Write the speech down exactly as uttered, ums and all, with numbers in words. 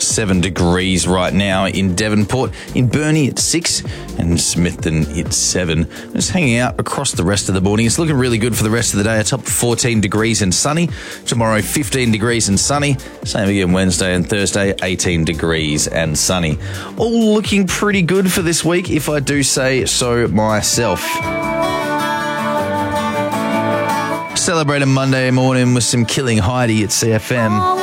seven degrees right now in Devonport. In Burnie, it's six, and Smithton, it's seven. Just hanging out across the rest of the morning. It's looking really good for the rest of the day. A top fourteen degrees and sunny. Tomorrow, fifteen degrees and sunny. Same again Wednesday and Thursday, eighteen degrees and sunny. All looking pretty good for this week, if I do say so myself. Celebrating Monday morning with some Killing Heidi at C F M.